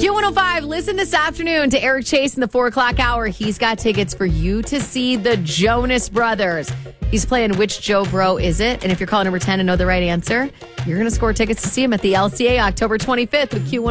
Q105, listen this afternoon to Eric Chase in the 4 o'clock hour. He's got tickets for you to see the Jonas Brothers. He's playing Which Joe Bro Is It? And if you're calling number 10 and know the right answer, you're going to score tickets to see him at the LCA October 25th with Q105.